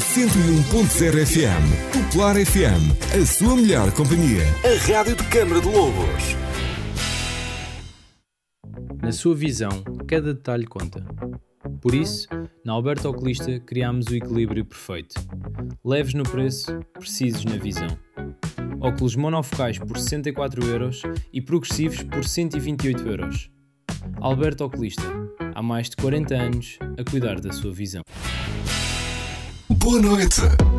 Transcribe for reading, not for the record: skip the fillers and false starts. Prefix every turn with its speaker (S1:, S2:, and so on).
S1: 101.0 FM. Popular FM, a sua melhor companhia. A rádio de Câmara de Lobos.
S2: Na sua visão, cada detalhe conta. Por isso, na Alberto Oculista criámos o equilíbrio perfeito. Leves no preço, precisos na visão. Óculos monofocais por 64€ e progressivos por 128€. Alberto Oculista, há mais de 40 anos a cuidar da sua visão.
S1: Boa noite!